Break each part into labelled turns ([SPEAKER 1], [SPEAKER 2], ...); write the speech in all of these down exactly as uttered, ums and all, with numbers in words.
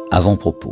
[SPEAKER 1] Avant-propos.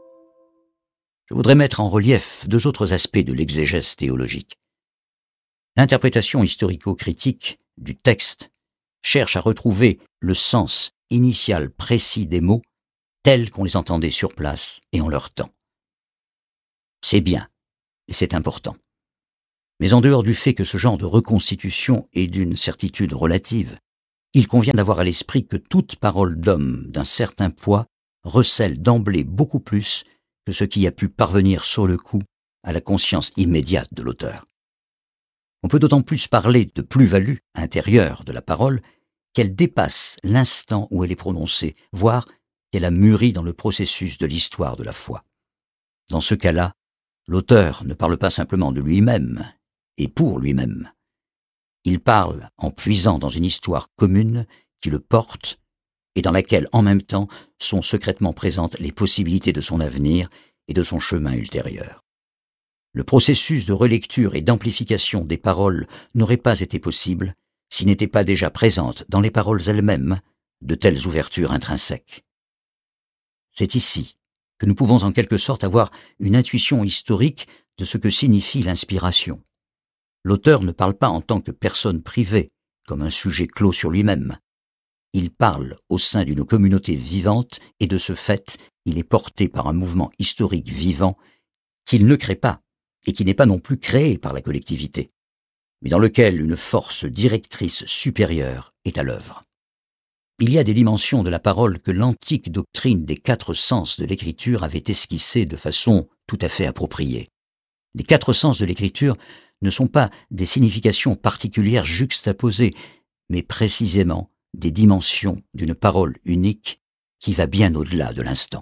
[SPEAKER 1] Je voudrais mettre en relief deux autres aspects de l'exégèse théologique. L'interprétation historico-critique du texte cherche à retrouver le sens initial précis des mots tels qu'on les entendait sur place et en leur temps. C'est bien, et c'est important. Mais en dehors du fait que ce genre de reconstitution est d'une certitude relative, il convient d'avoir à l'esprit que toute parole d'homme d'un certain poids recèle d'emblée beaucoup plus que ce qui a pu parvenir sur le coup à la conscience immédiate de l'auteur. On peut d'autant plus parler de plus-value intérieure de la parole qu'elle dépasse l'instant où elle est prononcée, voire qu'elle a mûri dans le processus de l'histoire de la foi. Dans ce cas-là, l'auteur ne parle pas simplement de lui-même et pour lui-même. Il parle en puisant dans une histoire commune qui le porte et dans laquelle, en même temps, sont secrètement présentes les possibilités de son avenir et de son chemin ultérieur. Le processus de relecture et d'amplification des paroles n'aurait pas été possible s'il n'était pas déjà présente dans les paroles elles-mêmes de telles ouvertures intrinsèques. C'est ici que nous pouvons en quelque sorte avoir une intuition historique de ce que signifie l'inspiration. L'auteur ne parle pas en tant que personne privée, comme un sujet clos sur lui-même. Il parle au sein d'une communauté vivante et de ce fait, il est porté par un mouvement historique vivant qu'il ne crée pas et qui n'est pas non plus créé par la collectivité, mais dans lequel une force directrice supérieure est à l'œuvre. Il y a des dimensions de la parole que l'antique doctrine des quatre sens de l'écriture avait esquissées de façon tout à fait appropriée. Les quatre sens de l'écriture ne sont pas des significations particulières juxtaposées, mais précisément des dimensions d'une parole unique qui va bien au-delà de l'instant.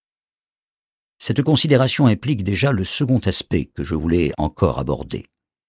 [SPEAKER 1] Cette considération implique déjà le second aspect que je voulais encore aborder.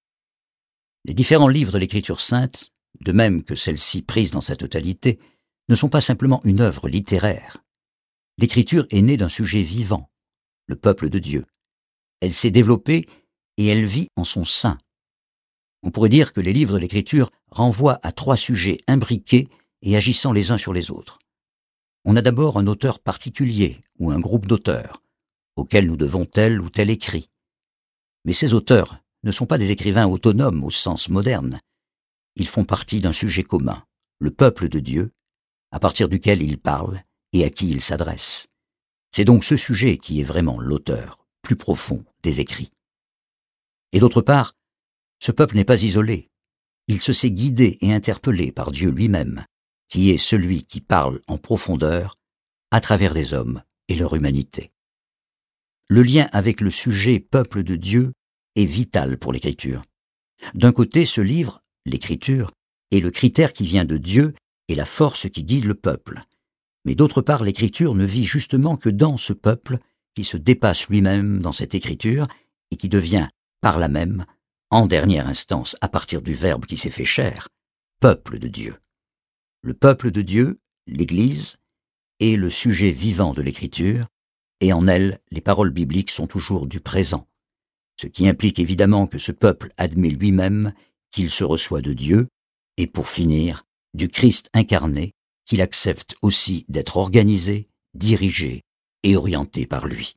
[SPEAKER 1] Les différents livres de l'Écriture sainte, de même que celle-ci prise dans sa totalité, ne sont pas simplement une œuvre littéraire. L'Écriture est née d'un sujet vivant, le peuple de Dieu. Elle s'est développée et elle vit en son sein. On pourrait dire que les livres de l'Écriture renvoient à trois sujets imbriqués et agissant les uns sur les autres. On a d'abord un auteur particulier ou un groupe d'auteurs, auxquels nous devons tel ou tel écrit. Mais ces auteurs ne sont pas des écrivains autonomes au sens moderne. Ils font partie d'un sujet commun, le peuple de Dieu, à partir duquel ils parlent et à qui ils s'adressent. C'est donc ce sujet qui est vraiment l'auteur, plus profond, des écrits. Et d'autre part, ce peuple n'est pas isolé. Il se sait guidé et interpellé par Dieu lui-même, qui est celui qui parle en profondeur à travers des hommes et leur humanité. Le lien avec le sujet peuple de Dieu est vital pour l'Écriture. D'un côté, ce livre, l'Écriture, est le critère qui vient de Dieu et la force qui guide le peuple. Mais d'autre part, l'Écriture ne vit justement que dans ce peuple qui se dépasse lui-même dans cette Écriture et qui devient, par là même, en dernière instance, à partir du Verbe qui s'est fait chair, peuple de Dieu. Le peuple de Dieu, l'Église, est le sujet vivant de l'Écriture, et en elle, les paroles bibliques sont toujours du présent, ce qui implique évidemment que ce peuple admet lui-même qu'il se reçoit de Dieu, et pour finir, du Christ incarné, qu'il accepte aussi d'être organisé, dirigé et orienté par lui.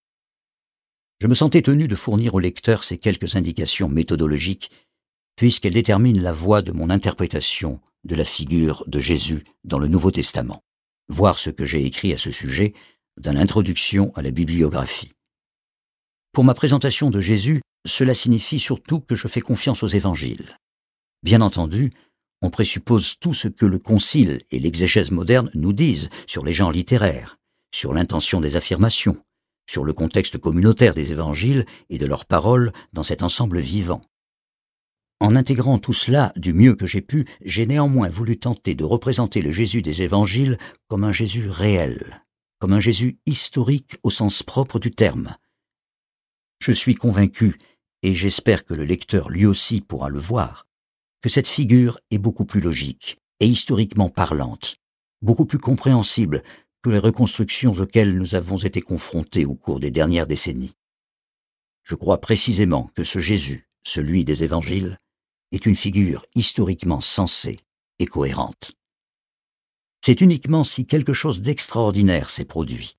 [SPEAKER 1] Je me sentais tenu de fournir au lecteur ces quelques indications méthodologiques, puisqu'elles déterminent la voie de mon interprétation de la figure de Jésus dans le Nouveau Testament, voir ce que j'ai écrit à ce sujet dans l'introduction à la bibliographie. Pour ma présentation de Jésus, cela signifie surtout que je fais confiance aux évangiles. Bien entendu, on présuppose tout ce que le concile et l'exégèse moderne nous disent sur les genres littéraires, sur l'intention des affirmations, sur le contexte communautaire des évangiles et de leurs paroles dans cet ensemble vivant. En intégrant tout cela du mieux que j'ai pu, j'ai néanmoins voulu tenter de représenter le Jésus des évangiles comme un Jésus réel, comme un Jésus historique au sens propre du terme. Je suis convaincu, et j'espère que le lecteur lui aussi pourra le voir, que cette figure est beaucoup plus logique et historiquement parlante, beaucoup plus compréhensible que les reconstructions auxquelles nous avons été confrontés au cours des dernières décennies. Je crois précisément que ce Jésus, celui des évangiles, est une figure historiquement sensée et cohérente. C'est uniquement si quelque chose d'extraordinaire s'est produit,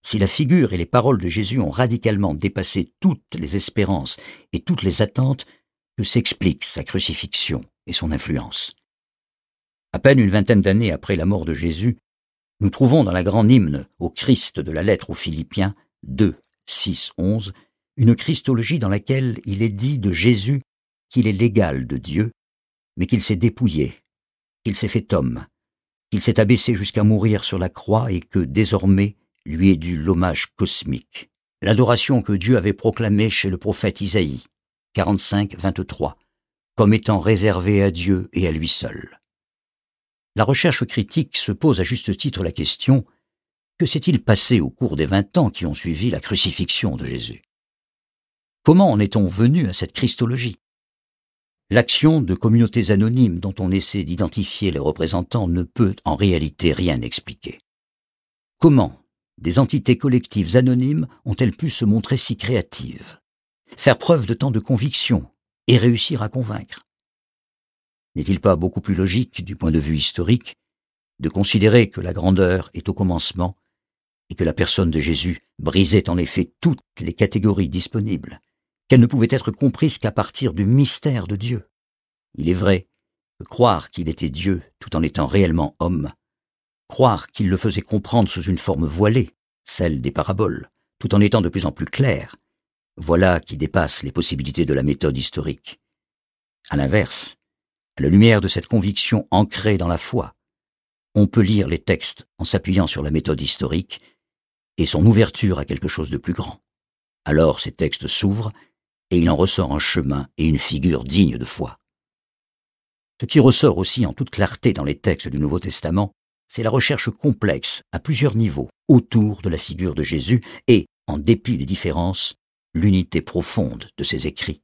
[SPEAKER 1] Si la figure et les paroles de Jésus ont radicalement dépassé toutes les espérances et toutes les attentes, que s'explique sa crucifixion et son influence. À peine une vingtaine d'années après la mort de Jésus, nous trouvons dans la grande hymne au Christ de la lettre aux Philippiens deux, six, onze, une christologie dans laquelle il est dit de Jésus qu'il est l'égal de Dieu, mais qu'il s'est dépouillé, qu'il s'est fait homme, qu'il s'est abaissé jusqu'à mourir sur la croix et que, désormais, lui est dû l'hommage cosmique, l'adoration que Dieu avait proclamée chez le prophète Isaïe, quarante-cinq, vingt-trois, comme étant réservée à Dieu et à lui seul. La recherche critique se pose à juste titre la question: que s'est-il passé au cours des vingt ans qui ont suivi la crucifixion de Jésus? Comment en est-on venu à cette christologie? L'action de communautés anonymes dont on essaie d'identifier les représentants ne peut en réalité rien expliquer. Comment des entités collectives anonymes ont-elles pu se montrer si créatives, faire preuve de tant de conviction et réussir à convaincre? N'est-il pas beaucoup plus logique, du point de vue historique, de considérer que la grandeur est au commencement et que la personne de Jésus brisait en effet toutes les catégories disponibles, qu'elle ne pouvait être comprise qu'à partir du mystère de Dieu? Il est vrai que croire qu'il était Dieu tout en étant réellement homme, croire qu'il le faisait comprendre sous une forme voilée, celle des paraboles, tout en étant de plus en plus clair, voilà qui dépasse les possibilités de la méthode historique. À l'inverse, à la lumière de cette conviction ancrée dans la foi, on peut lire les textes en s'appuyant sur la méthode historique et son ouverture à quelque chose de plus grand. Alors ces textes s'ouvrent et il en ressort un chemin et une figure digne de foi. Ce qui ressort aussi en toute clarté dans les textes du Nouveau Testament, c'est la recherche complexe à plusieurs niveaux autour de la figure de Jésus et, en dépit des différences, l'unité profonde de ses écrits.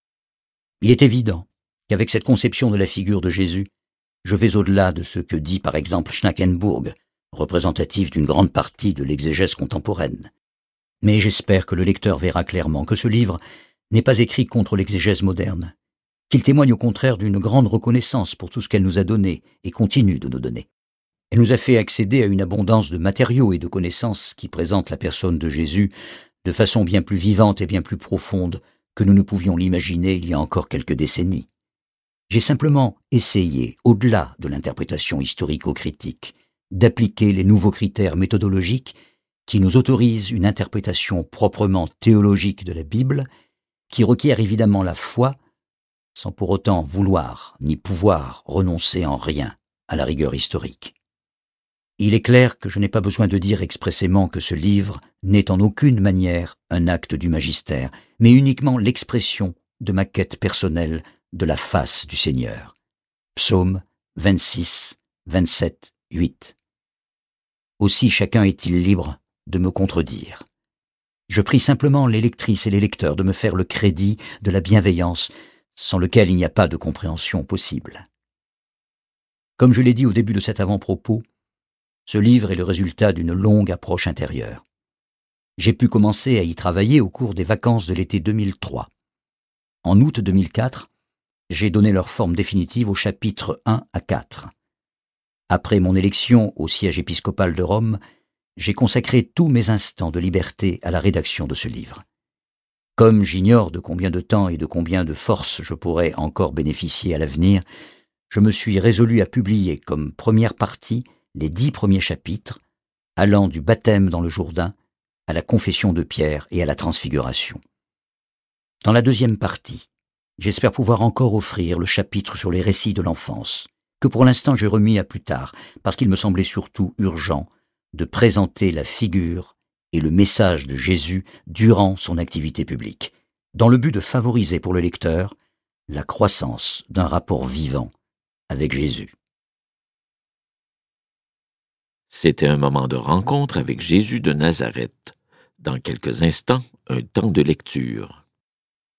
[SPEAKER 1] Il est évident qu'avec cette conception de la figure de Jésus, je vais au-delà de ce que dit par exemple Schnakenburg, représentatif d'une grande partie de l'exégèse contemporaine. Mais j'espère que le lecteur verra clairement que ce livre n'est pas écrit contre l'exégèse moderne, qu'il témoigne au contraire d'une grande reconnaissance pour tout ce qu'elle nous a donné et continue de nous donner. Elle nous a fait accéder à une abondance de matériaux et de connaissances qui présentent la personne de Jésus de façon bien plus vivante et bien plus profonde que nous ne pouvions l'imaginer il y a encore quelques décennies. J'ai simplement essayé, au-delà de l'interprétation historico-critique, d'appliquer les nouveaux critères méthodologiques qui nous autorisent une interprétation proprement théologique de la Bible, qui requiert évidemment la foi, sans pour autant vouloir ni pouvoir renoncer en rien à la rigueur historique. Il est clair que je n'ai pas besoin de dire expressément que ce livre n'est en aucune manière un acte du magistère, mais uniquement l'expression de ma quête personnelle de la face du Seigneur. Psaume vingt-six, vingt-sept, huit. Aussi chacun est-il libre de me contredire. Je prie simplement les lectrices et les lecteurs de me faire le crédit de la bienveillance, sans lequel il n'y a pas de compréhension possible. Comme je l'ai dit au début de cet avant-propos, ce livre est le résultat d'une longue approche intérieure. J'ai pu commencer à y travailler au cours des vacances de l'été deux mille trois. En août deux mille quatre, j'ai donné leur forme définitive aux chapitres un à quatre. Après mon élection au siège épiscopal de Rome, j'ai consacré tous mes instants de liberté à la rédaction de ce livre. Comme j'ignore de combien de temps et de combien de force je pourrais encore bénéficier à l'avenir, je me suis résolu à publier comme première partie les dix premiers chapitres, allant du baptême dans le Jourdain à la confession de Pierre et à la transfiguration. Dans la deuxième partie, j'espère pouvoir encore offrir le chapitre sur les récits de l'enfance, que pour l'instant j'ai remis à plus tard, parce qu'il me semblait surtout urgent de présenter la figure et le message de Jésus durant son activité publique, dans le but de favoriser pour le lecteur la croissance d'un rapport vivant avec Jésus.
[SPEAKER 2] C'était un moment de rencontre avec Jésus de Nazareth. Dans quelques instants, un temps de lecture.